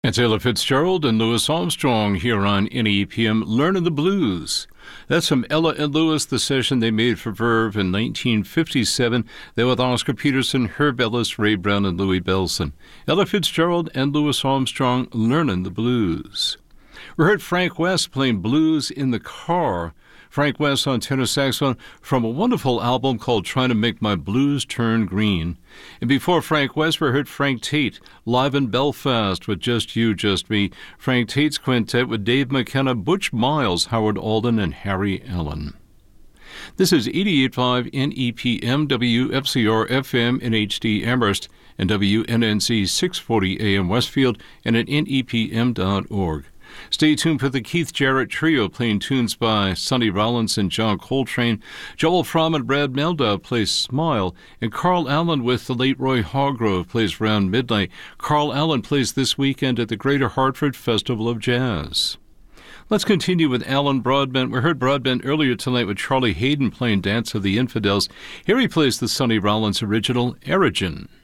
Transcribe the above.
It's Ella Fitzgerald and Louis Armstrong here on NEPM Learning the Blues. That's from Ella and Louis, the session they made for Verve in 1957. They were with Oscar Peterson, Herb Ellis, Ray Brown, and Louis Bellson. Ella Fitzgerald and Louis Armstrong Learning the Blues. We heard Frank West playing Blues in the Car. Frank West on tenor saxophone from a wonderful album called Trying to Make My Blues Turn Green. And before Frank West, we heard Frank Tate live in Belfast with Just You, Just Me. Frank Tate's quintet with Dave McKenna, Butch Miles, Howard Alden, and Harry Allen. This is 88.5 NEPM, WFCR-FM in HD Amherst, and WNNC 640 AM Westfield, and at NEPM.org. Stay tuned for the Keith Jarrett Trio playing tunes by Sonny Rollins and John Coltrane. Joel Fromm and Brad Meldau plays Smile, and Carl Allen with the late Roy Hargrove plays Round Midnight. Carl Allen plays this weekend at the Greater Hartford Festival of Jazz. Let's continue with Alan Broadbent. We heard Broadbent earlier tonight with Charlie Haydn playing Dance of the Infidels. Here he plays the Sonny Rollins original, Erogen.